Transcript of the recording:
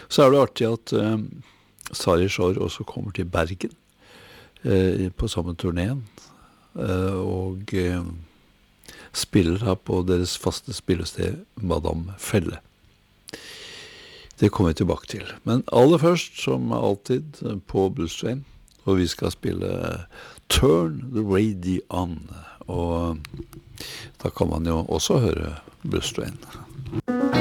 Så det artig at Sari Shore også kommer til Bergen på samme turnéen, og spiller her på deres faste spillested Madame Felle. Det kommer vi tilbake til. Men aller først, som alltid, på Blues Train, og vi skal spille Turn the Radio On, og da kan man jo også høre Blues Train.